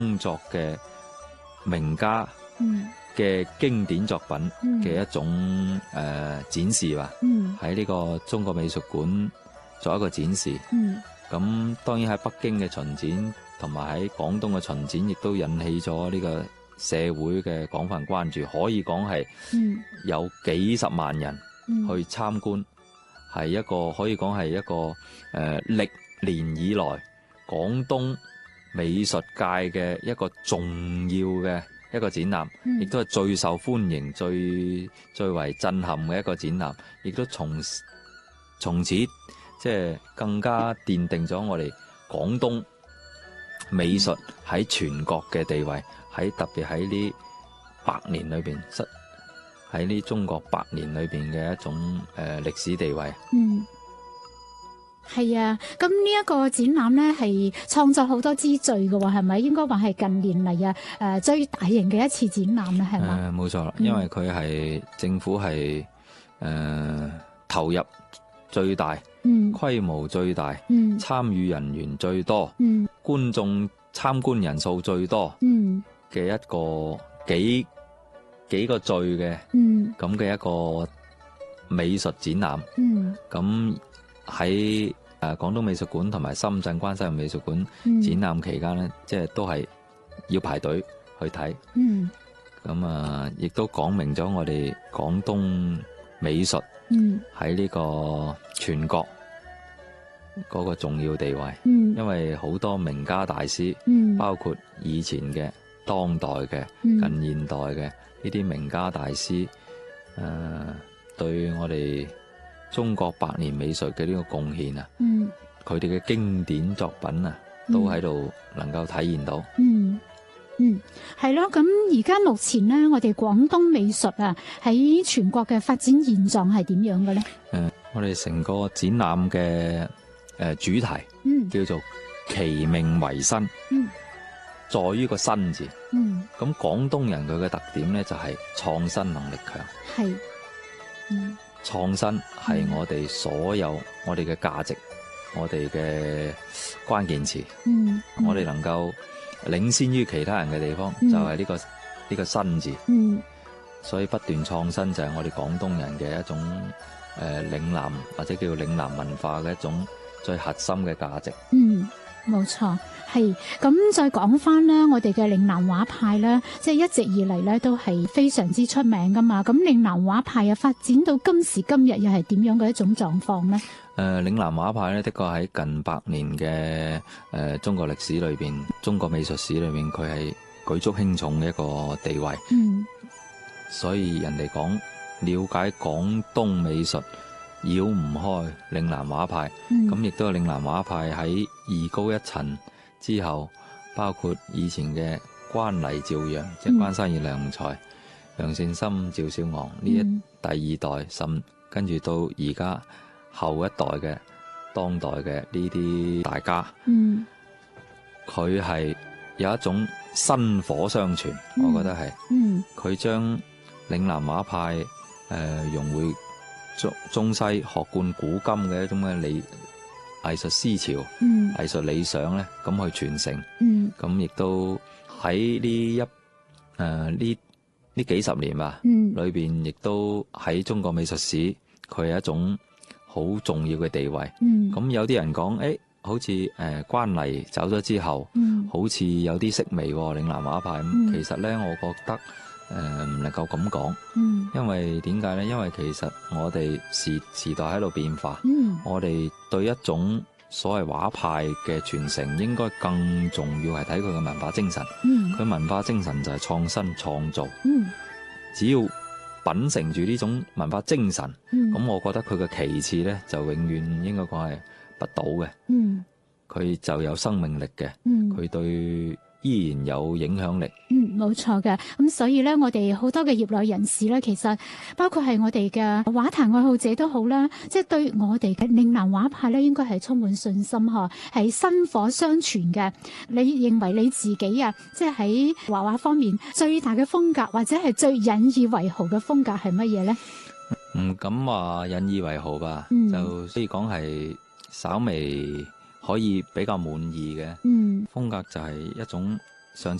工作嘅名家嘅經典作品嘅一種展示吧。喺呢個中國美術館作一個展示。咁當然喺北京嘅巡展同埋喺廣東嘅巡展，亦都引起咗呢個社會嘅廣泛關注，可以講係有幾十萬人去參觀，係一個可以講係一個歷年以來廣東美術界嘅一個重要嘅一個展覽，亦都係最受歡迎、最為震撼嘅一個展覽，亦都從此即係更加奠定咗我哋廣東美術喺全國嘅地位，特別喺呢100年裏邊，喺呢中國100年裏邊嘅一種歷史地位。 係啊，咁呢一個展覽咧係創作好多之最嘅喎，係咪？應該話係近年嚟最大型嘅一次展覽啦，係咪？ 冇錯啦，因為佢係政府係投入最大、規模最大、參與人員最多、觀眾參觀人數最多嘅一個幾個最嘅咁嘅一個美術展覽。咁喺廣東美術館同埋深圳關西美術館展覽期間呢，即係都係要排隊去睇。咁亦都講明咗我哋廣東美術喺呢個全國嗰個重要地位。因為好多名家大師，包括以前嘅、當代嘅、近現代嘅呢啲名家大師，對我哋中國100年美術嘅呢個貢獻啊，佢哋嘅經典作品啊，都喺度能夠體現到。 係咯。咁而家目前呢，我哋廣東美術啊，喺全國嘅發展現狀係點樣嘅咧？ 我哋成個展覽嘅主題叫做其命為新，在於個新字。咁廣東人佢嘅特點咧就係創新能力強。創新係我哋所有我哋嘅價值，我哋嘅關鍵詞。我哋能夠領先於其他人嘅地方，就係呢個新字。所以不斷創新就係我哋廣東人嘅一種嶺南或者叫嶺南文化嘅一種最核心嘅價值。 冇錯，係咁再講翻啦，我哋嘅嶺南畫派咧，即係一直以嚟咧都係非常之出名噶嘛。咁嶺南畫派啊，發展到今時今日又係點樣嘅一種狀況呢？ 嶺南畫派咧，的確喺近100年嘅中國歷史裏邊，中國美術史裏邊，佢係舉足輕重嘅一個地位。所以人哋講了解廣東美術，繞唔開嶺南畫派。咁亦都係嶺南畫派喺藝高一層之後，包括以前嘅關黎趙楊，即係關山月良才、楊善深、趙少昂呢一第二代，甚跟住到而家後一代嘅當代嘅呢啲大家，佢係有一種薪火相傳。我覺得係佢將嶺南畫派融會中西、學貫古今嘅一種嘅藝術思潮、藝術理想咧，咁去傳承。咁亦都喺呢幾十年吧，裏邊亦都喺中國美術史，佢係一種好重要嘅地位。咁有啲人講，好似關黎走咗之後，好似有啲式微喎，嶺南畫派。其實咧，我覺得唔能夠咁講。因為點解咧？因為其實我哋時代喺度變化，我哋對一種所謂畫派嘅傳承，應該更重要係睇佢嘅文化精神。佢文化精神就係創新創造。只要秉承住呢種文化精神，咁我覺得佢嘅其次咧，就永遠應該講係不倒嘅。佢就有生命力嘅。佢對依然有影響力。 冇錯嘅。咁所以咧，我哋好多嘅業內人士咧，其實包括係我哋嘅畫壇愛好者都好啦，即係對我哋嘅嶺南畫派咧，應該係充滿信心嗬，係薪火相傳嘅。你認為你自己啊，即係喺畫畫方面最大嘅風格，或者係最引以為豪嘅風格係乜嘢咧？ 唔敢話引以為豪吧，就所以講係稍微可以比較滿意嘅風格，就係一種上